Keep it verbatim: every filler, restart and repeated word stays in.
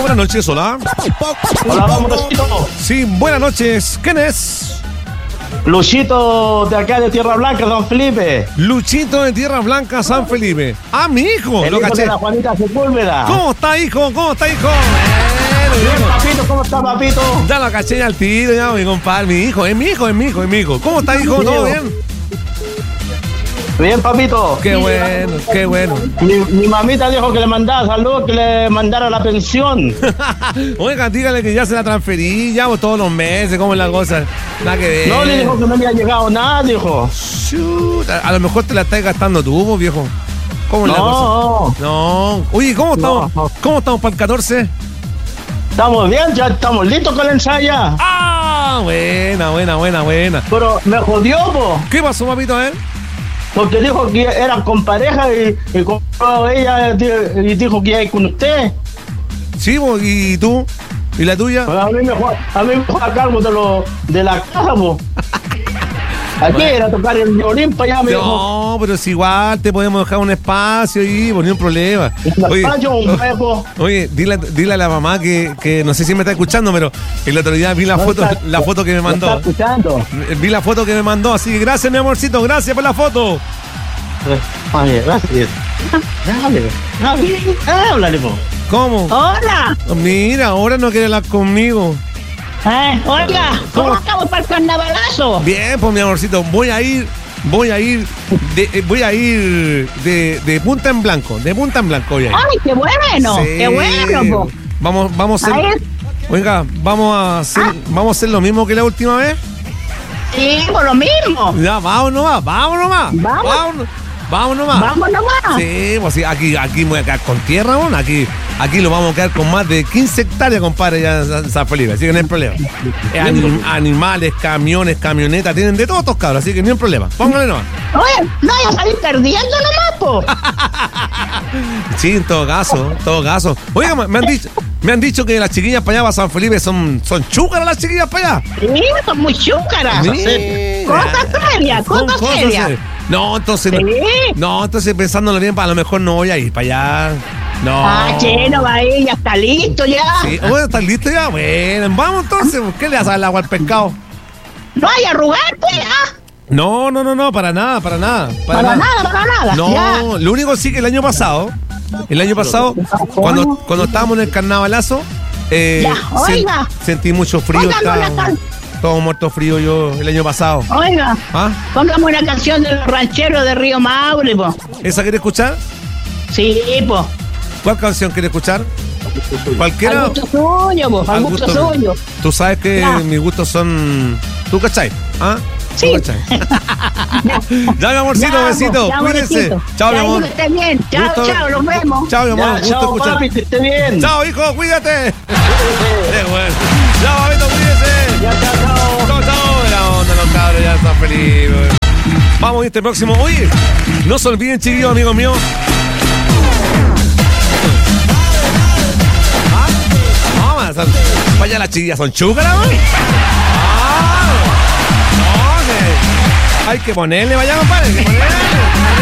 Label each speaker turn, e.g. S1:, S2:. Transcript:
S1: buenas noches, hola.
S2: Hola, Luchito.
S1: Sí, buenas noches. ¿Quién es?
S2: Luchito de acá de Tierra Blanca, San Felipe.
S1: Luchito de Tierra Blanca, San Felipe. Ah, mi hijo.
S2: El
S1: Lo
S2: hijo
S1: caché.
S2: de la Juanita Sepúlveda.
S1: ¿Cómo está, hijo? ¿Cómo está, hijo?
S2: Bien, papito, ¿cómo está, papito?
S1: Ya lo caché al tiro, ya, mi compadre, mi hijo, es mi hijo, es mi hijo, es mi hijo. ¿Cómo está, hijo? ¿Todo bien?
S2: Bien, papito.
S1: Qué bueno, qué bueno.
S2: Mi, mi mamita dijo que le mandara saludos, que le mandara la pensión.
S1: Oiga, dígale que ya se la transferí, ya vos, todos los meses, ¿cómo es la cosa? Nada que ver.
S2: No, le dijo que no le había llegado nada, dijo.
S1: Shoot, a, a lo mejor te la estás gastando tú, vos, viejo. ¿Cómo es la cosa?
S2: No,
S1: No. Oye, ¿cómo estamos?
S2: No.
S1: ¿Cómo estamos para el catorce?
S2: estamos bien, ya estamos listos con la ensaya.
S1: Ah, buena, buena, buena, buena.
S2: Pero me jodió, po,
S1: ¿Qué pasó, papito, eh?
S2: porque dijo que eran con pareja y, y con ella y dijo que iba a ir con usted.
S1: Sí, vos, ¿y tú? ¿Y la tuya?
S2: A mí me fue a, mí me fue a cargo de, lo, de la casa, po. Aquí era a tocar el violín para allá, me dijo.
S1: No, pero es igual, te podemos dejar un espacio y por ningún problema. Oye,
S2: un huevo.
S1: oye dile, dile a la mamá que, que no sé si me está escuchando, pero el otro día vi la
S2: No
S1: foto,
S2: está-
S1: la foto que me
S2: ¿Me está
S1: mandó.
S2: escuchando?
S1: Vi la foto que me mandó, así que gracias, mi amorcito, gracias por la foto.
S2: Oye, gracias. Háblale, háblale, háblale, po.
S1: ¿Cómo?
S3: Hola,
S1: Mira, ahora no quiere hablar conmigo.
S3: eh, oiga, ¿cómo estamos para el carnavalazo?
S1: Bien, pues mi amorcito, voy a ir, voy a ir, de, eh, voy a ir de, de punta en blanco, de punta en blanco voy a ir.
S3: Ay, qué bueno,
S1: Sí.
S3: qué bueno, po.
S1: Vamos, vamos a hacer,
S3: Ahí es-
S1: oiga, vamos a hacer, vamos a hacer lo mismo que la última vez.
S3: Sí, por lo mismo.
S1: Ya, vamos nomás, vamos nomás.
S3: Vamos.
S1: Vamos, vamos nomás.
S3: Vamos nomás.
S1: Sí, pues sí, aquí, aquí me voy a quedar con tierra, bueno, aquí, aquí lo vamos a quedar con más de quince hectáreas, compadre, ya en San- San Felipe, así que no hay problema. Eh, anim- animales, camiones, camionetas, tienen de todos estos cabros, así que no hay problema. Póngale nomás.
S3: Oye, no vaya a salir perdiendo nomás, po.
S1: Sí, en todo caso, en todo caso. Oiga, me me han dicho, me han dicho que las chiquillas para allá, para San Felipe, son, son chúcaras las chiquillas para allá.
S3: Sí, son muy chúcaras.
S1: Mira.
S3: Cosa seria,
S1: Son
S3: cosa
S1: cosas
S3: seria.
S1: serias. No, entonces, no,
S3: Sí.
S1: no, entonces pensándolo bien, a lo mejor no voy a ir para allá. No.
S3: Ah, cheno, va ahí, ya está listo ya.
S1: Sí, bueno, ¿estás listo ya? Bueno, vamos entonces. ¿Qué le haces al agua al pescado?
S3: No hay a arrugar, pues ya.
S1: No, no, no, no, para nada, para nada. Para,
S3: Para nada, para nada.
S1: No,
S3: ya.
S1: lo único sí que el año pasado, el año pasado, cuando, cuando estábamos en el carnavalazo, eh,
S3: Ya,
S1: sen-
S3: oiga.
S1: sentí mucho frío,
S3: Póngame
S1: estaba
S3: una can-
S1: todo muerto frío yo el año pasado.
S3: Oiga,
S1: ¿Ah?
S3: póngame una canción de los rancheros de Río Maule, po.
S1: ¿Esa quiere escuchar?
S3: Sí, po.
S1: ¿Cuál canción quiere escuchar? Cualquiera.
S3: Al gusto suyo, po. Al
S1: Al
S3: gusto
S1: gusto-
S3: suyo.
S1: Tú sabes que
S3: Ya.
S1: mis gustos son. ¿Tú cachai? ¿Ah? ¿Tú
S3: Sí.
S1: cachai? Ya, mi amorcito,
S3: Ya,
S1: besito.
S3: ya,
S1: Cuídense.
S3: besito.
S1: Chao, mi
S3: Ya,
S1: amor.
S3: que esté bien. Chao,
S1: Gusto-
S3: chao, nos vemos.
S1: Chao, mi amor.
S2: Ya,
S1: Gusto
S2: chao,
S1: escuchar.
S2: papi, que esté bien.
S1: Chao, hijo, cuídate. Qué bueno. Chao, babito, cuídese.
S2: Ya, chao, chao.
S1: Chao, chao. De la onda, los cabros ya están felices. Vamos este próximo. Oye, no se olviden, chiquillos, amigos míos. ¿Ah? Vamos a hacer. Vaya, las chiquillas son chúcaras, güey. Ah, no, que hay que ponerle, vaya, compadre, hay que ponerle.